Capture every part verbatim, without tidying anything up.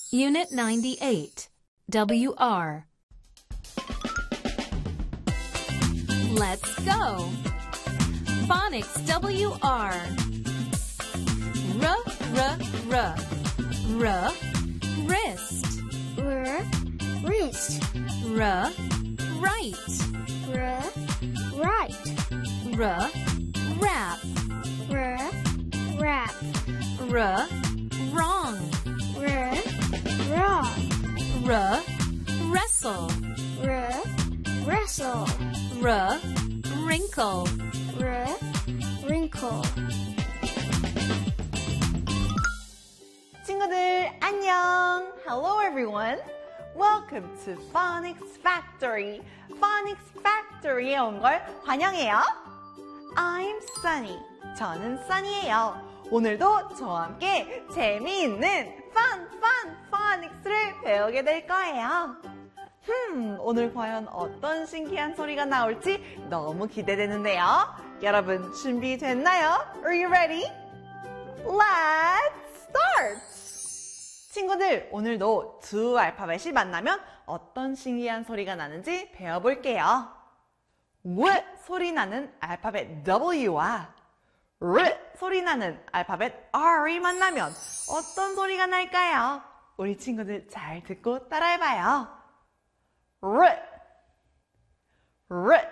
Unit ninety-eight, W R. Let's go. Phonics W R. R, R, R. R, wrist. R, wrist. R, right. R, right. R, wrap. R, wrap. R, wrong. R, wrong. R, wrestle. R, wrestle. R, wrinkle. R, wrinkle. 친구들 안녕. Hello everyone. Welcome to Phonics Factory. Phonics Factory에 온 걸 환영해요. I'm Sunny. 저는 Sunny예요. 오늘도 저와 함께 재미있는 fun, fun, Phonics를 배우게 될 거예요. 흠, 오늘 과연 어떤 신기한 소리가 나올지 너무 기대되는데요. 여러분 준비됐나요? Are you ready? Let's start! 친구들, 오늘도 두 알파벳이 만나면 어떤 신기한 소리가 나는지 배워볼게요. W 소리 나는 알파벳 W와 R 소리 나는 알파벳 R이 만나면 어떤 소리가 날까요? 우리 친구들 잘 듣고 따라해봐요. R, R,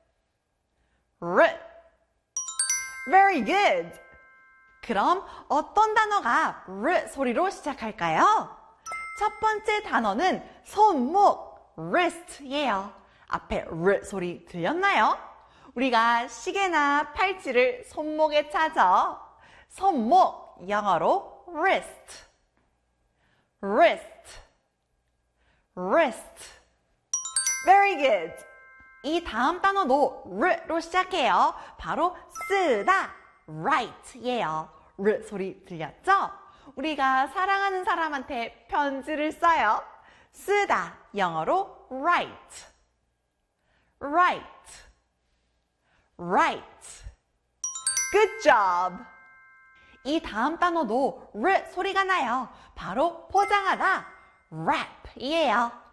R. Very good. 그럼 어떤 단어가 R 소리로 시작할까요? 첫 번째 단어는 손목, wrist예요. 앞에 R 소리 들렸나요? 우리가 시계나 팔찌를 손목에 차죠. 손목, 영어로 wrist, wrist, wrist. Very good. 이 다음 단어도 R로 시작해요. 바로 쓰다, write예요. R 소리 들렸죠? 우리가 사랑하는 사람한테 편지를 써요. 쓰다, 영어로 write, write, write. Good job. 이 다음 단어도 R 소리가 나요. 바로 포장하다, wrap이에요.